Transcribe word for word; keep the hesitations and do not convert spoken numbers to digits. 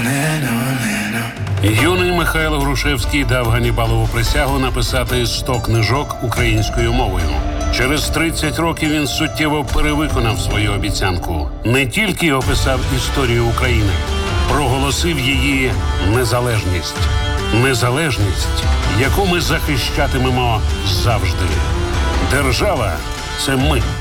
Юний Михайло Грушевський дав Ганнібалову присягу написати сто книжок українською мовою. Через тридцять років він суттєво перевиконав свою обіцянку. Не тільки описав історію України, проголосив її незалежність. Незалежність, яку ми захищатимемо завжди. Держава – це ми.